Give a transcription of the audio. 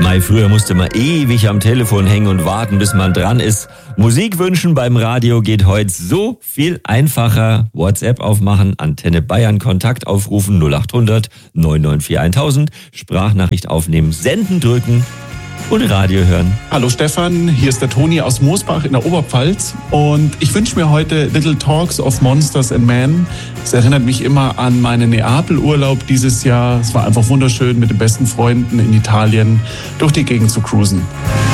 Früher musste man ewig am Telefon hängen und warten, bis man dran ist. Musik wünschen beim Radio geht heute so viel einfacher. WhatsApp aufmachen, Antenne Bayern, Kontakt aufrufen, 0800 994 1000, Sprachnachricht aufnehmen, senden drücken und Radio hören. Hallo Stefan, hier ist der Toni aus Moosbach in der Oberpfalz und ich wünsche mir heute Little Talks of Monsters and Men. Es erinnert mich immer an meinen Neapel-Urlaub dieses Jahr. Es war einfach wunderschön, mit den besten Freunden in Italien durch die Gegend zu cruisen.